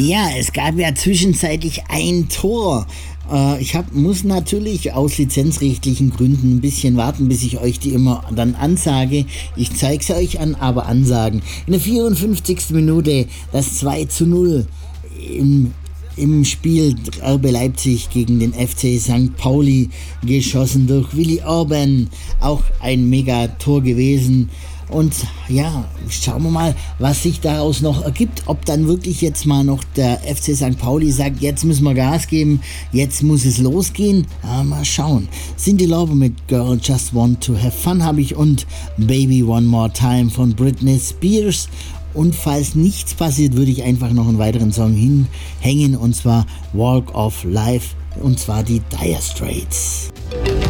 Ja, es gab ja zwischenzeitlich ein Tor. Muss natürlich aus lizenzrechtlichen Gründen ein bisschen warten, bis ich euch die immer dann ansage. Ich zeige es euch an, aber Ansagen. In der 54. Minute das 2:0 im Spiel RB Leipzig gegen den FC St. Pauli, geschossen durch Willi Orban. Auch ein Mega-Tor gewesen. Und ja, schauen wir mal, was sich daraus noch ergibt. Ob dann wirklich jetzt mal noch der FC St. Pauli sagt, jetzt müssen wir Gas geben, jetzt muss es losgehen. Ja, mal schauen. Cindy Lauper mit Girl Just Want to Have Fun habe ich und Baby One More Time von Britney Spears. Und falls nichts passiert, würde ich einfach noch einen weiteren Song hinhängen, und zwar Walk of Life, und zwar die Dire Straits.